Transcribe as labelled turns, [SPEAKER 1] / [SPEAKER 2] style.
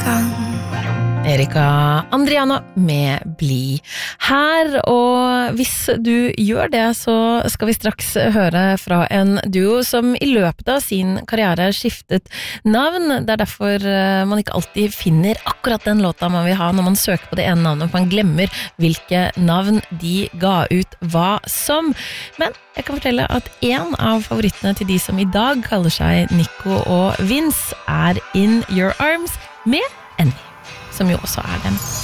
[SPEAKER 1] Erika Andriana med Bli her, og hvis du gjør det, så skal vi straks høre fra en duo som i løpet av sin karriere skiftet navn. Det derfor man ikke alltid finner akkurat den låta man vil ha når man søker på det ene navnet, for man glemmer hvilke navn de ga ut hva som. Men jeg kan fortelle at en av favorittene til de som i dag kaller seg Nico og Vince In Your Arms med Annie, som jo også dem.